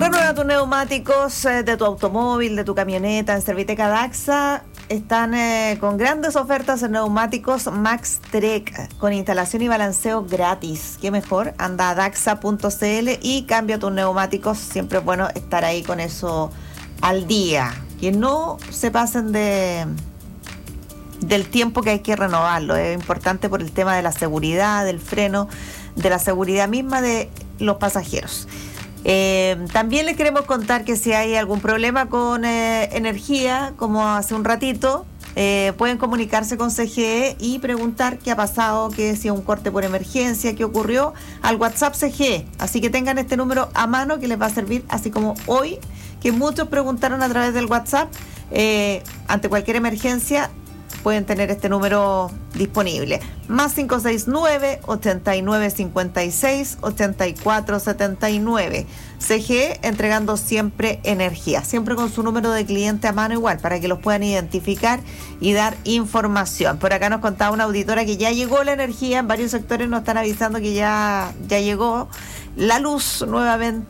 Renueva tus neumáticos de tu automóvil, de tu camioneta. En Serviteca Daxa están con grandes ofertas en neumáticos Max Trek con instalación y balanceo gratis. ¿Qué mejor? Anda a daxa.cl y cambia tus neumáticos. Siempre es bueno estar ahí con eso al día. Que no se pasen del tiempo que hay que renovarlo. Es importante por el tema de la seguridad, del freno, de la seguridad misma de los pasajeros. También les queremos contar que si hay algún problema con energía, como hace un ratito, pueden comunicarse con CGE y preguntar qué ha pasado, que si es un corte por emergencia, qué ocurrió, al WhatsApp CGE. Así que tengan este número a mano que les va a servir, así como hoy, que muchos preguntaron a través del WhatsApp, ante cualquier emergencia, pueden tener este número disponible. Más 569-8956-8479. CGE entregando siempre energía. Siempre con su número de cliente a mano igual, para que los puedan identificar y dar información. Por acá nos contaba una auditora que ya llegó la energía. En varios sectores nos están avisando que ya llegó la luz nuevamente.